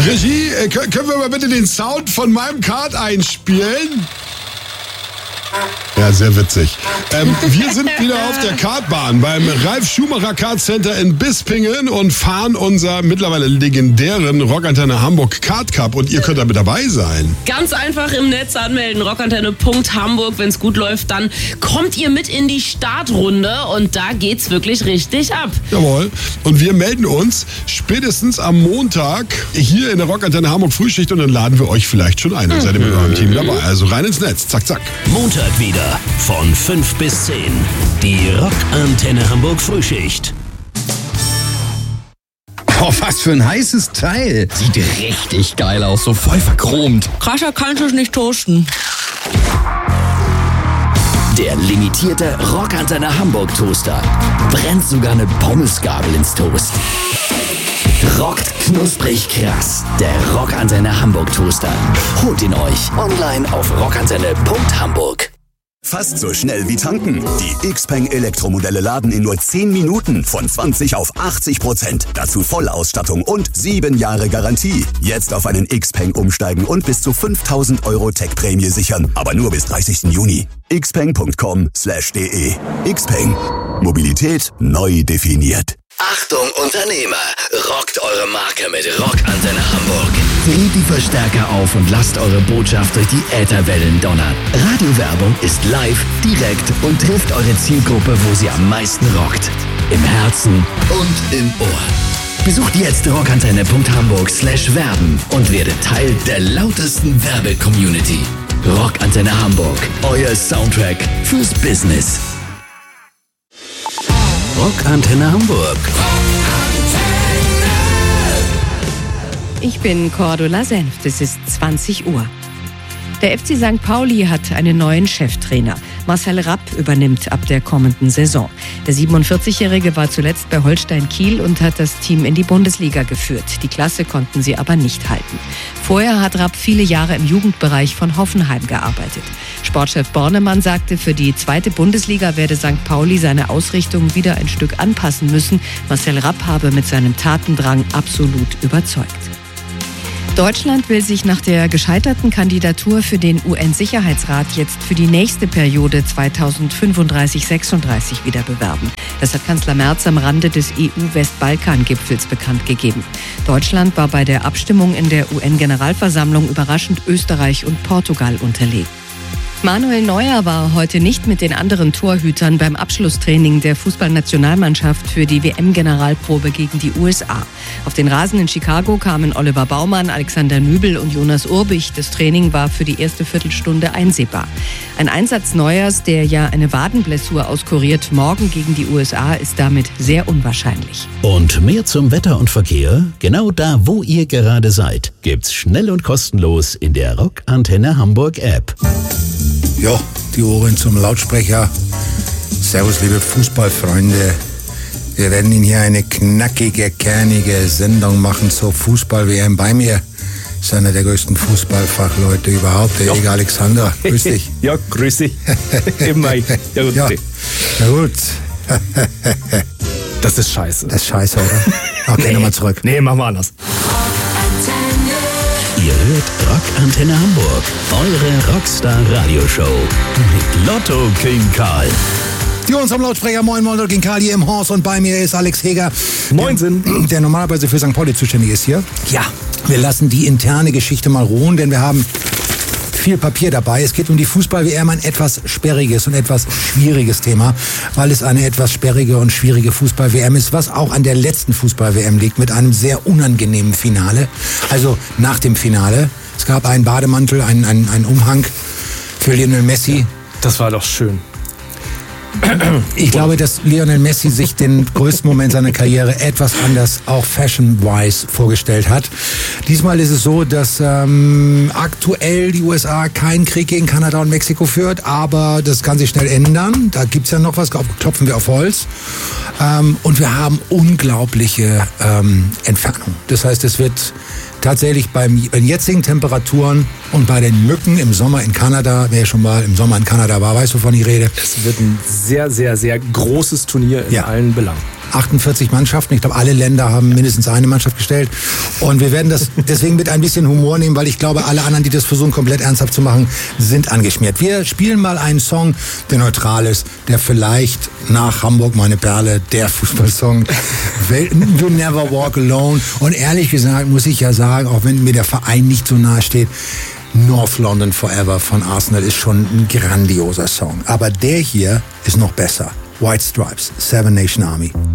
Regie, können wir mal bitte den Sound von meinem Kart einspielen? Ja, sehr witzig. Wir sind wieder auf der Kartbahn beim Ralf Schumacher Kart Center in Bispingen und fahren unser mittlerweile legendären Rockantenne Hamburg Kart Cup und ihr könnt damit dabei sein. Ganz einfach im Netz anmelden, rockantenne.hamburg. Wenn es gut läuft, dann kommt ihr mit in die Startrunde und da geht's wirklich richtig ab. Jawohl. Und wir melden uns spätestens am Montag hier in der Rockantenne Hamburg Frühschicht und dann laden wir euch vielleicht schon ein. Dann seid ihr mit eurem Team dabei. Also rein ins Netz. Zack, zack. Montag wieder von 5 bis 10. Die Rockantenne Hamburg Frühschicht. Oh, was für ein heißes Teil. Sieht richtig geil aus, so voll verchromt. Krascher kannst du es nicht toasten. Der limitierte Rockantenne Hamburg Toaster. Brennt sogar eine Pommesgabel ins Toast. Rockt knusprig krass. Der Rockantenne Hamburg Toaster. Holt ihn euch online auf rockantenne.hamburg. Fast so schnell wie tanken. Die Xpeng Elektromodelle laden in nur 10 Minuten von 20 auf 80%. Dazu Vollausstattung und 7 Jahre Garantie. Jetzt auf einen Xpeng umsteigen und bis zu 5.000 € Tech-Prämie sichern. Aber nur bis 30. Juni. xpeng.com/de. Xpeng. Mobilität neu definiert. Achtung Unternehmer, rockt eure Marke mit Rockantenne Hamburg. Dreht die Verstärker auf und lasst eure Botschaft durch die Ätherwellen donnern. Radiowerbung ist live, direkt und trifft eure Zielgruppe, wo sie am meisten rockt. Im Herzen und im Ohr. Besucht jetzt rockantenne.hamburg/werben und werdet Teil der lautesten Werbe-Community. Rockantenne Hamburg, euer Soundtrack fürs Business. Rockantenne Hamburg. Ich bin Cordula Senft, es ist 20 Uhr. Der FC St. Pauli hat einen neuen Cheftrainer. Marcel Rapp übernimmt ab der kommenden Saison. Der 47-Jährige war zuletzt bei Holstein Kiel und hat das Team in die Bundesliga geführt. Die Klasse konnten sie aber nicht halten. Vorher hat Rapp viele Jahre im Jugendbereich von Hoffenheim gearbeitet. Sportchef Bornemann sagte, für die zweite Bundesliga werde St. Pauli seine Ausrichtung wieder ein Stück anpassen müssen. Marcel Rapp habe mit seinem Tatendrang absolut überzeugt. Deutschland will sich nach der gescheiterten Kandidatur für den UN-Sicherheitsrat jetzt für die nächste Periode 2035-36 wieder bewerben. Das hat Kanzler Merz am Rande des EU-Westbalkan-Gipfels bekannt gegeben. Deutschland war bei der Abstimmung in der UN-Generalversammlung überraschend Österreich und Portugal unterlegen. Manuel Neuer war heute nicht mit den anderen Torhütern beim Abschlusstraining der Fußballnationalmannschaft für die WM-Generalprobe gegen die USA. Auf den Rasen in Chicago kamen Oliver Baumann, Alexander Nübel und Jonas Urbich. Das Training war für die erste Viertelstunde einsehbar. Ein Einsatz Neuers, der ja eine Wadenblessur auskuriert, morgen gegen die USA, ist damit sehr unwahrscheinlich. Und mehr zum Wetter und Verkehr, genau da, wo ihr gerade seid, gibt's schnell und kostenlos in der Rockantenne Hamburg App. Ja, die Ohren zum Lautsprecher. Servus, liebe Fußballfreunde. Wir werden Ihnen hier eine knackige, kernige Sendung machen zur Fußball-WM. Bei mir ist einer der größten Fußballfachleute überhaupt, der Jäger Alexander. Grüß dich. Ja, grüß dich. Immer. Ja, gut. Ja, na gut. Das ist scheiße. Das ist scheiße, oder? Okay, Nee. nochmal zurück. Nee, machen wir anders. Ihr hört Rockantenne Hamburg, eure Rockstar-Radioshow mit Lotto King Karl. Die uns am Lautsprecher, moin moin, King Karl hier im Haus und bei mir ist Alex Heger. Moinsen. Der normalerweise für St. Pauli zuständig ist hier. Ja. Wir lassen die interne Geschichte mal ruhen, denn wir haben viel Papier dabei. Es geht um die Fußball-WM, ein etwas sperriges und etwas schwieriges Thema, weil es eine etwas sperrige und schwierige Fußball-WM ist, was auch an der letzten Fußball-WM liegt, mit einem sehr unangenehmen Finale. Also nach dem Finale. Es gab einen Bademantel, einen Umhang für Lionel Messi. Das war doch schön. Ich glaube, dass Lionel Messi sich den größten Moment seiner Karriere etwas anders, auch fashion-wise, vorgestellt hat. Diesmal ist es so, dass aktuell die USA keinen Krieg gegen Kanada und Mexiko führt, aber das kann sich schnell ändern. Da gibt's ja noch was, klopfen wir auf Holz. Und wir haben unglaubliche Entfernung. Das heißt, es wird tatsächlich bei den jetzigen Temperaturen und bei den Mücken im Sommer in Kanada, wer schon mal im Sommer in Kanada war, weiß, wovon ich rede. Es wird ein sehr, sehr, sehr großes Turnier in allen Belangen. 48 Mannschaften. Ich glaube, alle Länder haben mindestens eine Mannschaft gestellt. Und wir werden das deswegen mit ein bisschen Humor nehmen, weil ich glaube, alle anderen, die das versuchen, komplett ernsthaft zu machen, sind angeschmiert. Wir spielen mal einen Song, der neutral ist, der vielleicht nach Hamburg, meine Perle, der Fußballsong, You Never Walk Alone. Und ehrlich gesagt muss ich ja sagen, auch wenn mir der Verein nicht so nahe steht, North London Forever von Arsenal ist schon ein grandioser Song. Aber der hier ist noch besser. White Stripes, Seven Nation Army.